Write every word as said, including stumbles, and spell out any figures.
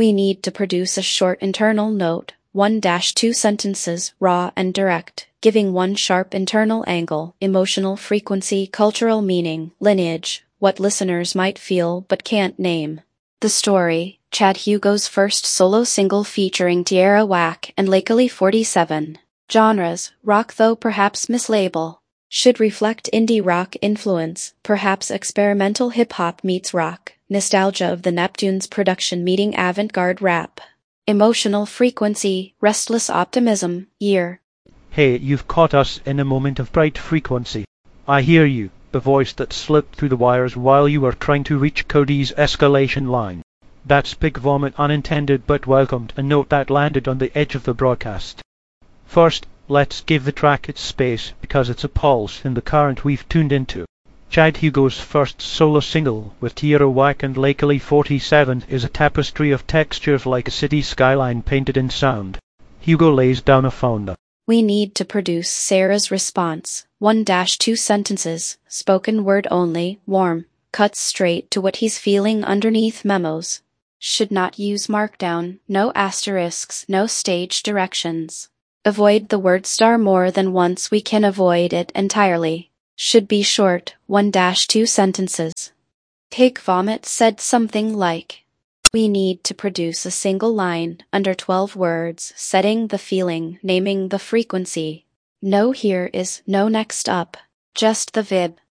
We need to produce a short internal note, one dash two sentences, raw and direct, giving one sharp internal angle, emotional frequency, cultural meaning, lineage, what listeners might feel but can't name. The story, Chad Hugo's first solo single featuring Tierra Whack and Lakely forty-seven. Genres, rock though perhaps mislabel. Should reflect indie rock influence, perhaps experimental hip-hop meets rock, nostalgia of the Neptunes production meeting avant-garde rap. Emotional frequency, restless optimism, year. Hey, you've caught us in a moment of bright frequency. I hear you, the voice that slipped through the wires while you were trying to reach Cody's escalation line. That's Big Vomit unintended but welcomed, a note that landed on the edge of the broadcast. First, let's give the track its space because it's a pulse in the current we've tuned into. Chad Hugo's first solo single with Tierra Whack and Lakely forty-seven is a tapestry of textures like a city skyline painted in sound. Hugo lays down a founder. We need to produce Sarah's response, one dash two sentences, spoken word only, warm, cuts straight to what he's feeling underneath memos. Should not use markdown, no asterisks, no stage directions. Avoid the word star more than once, we can avoid it entirely. Should be short, one dash two sentences. Big Vomit said something like, we need to produce a single line, under twelve words, setting the feeling, naming the frequency. No here is, no next up, just the vib.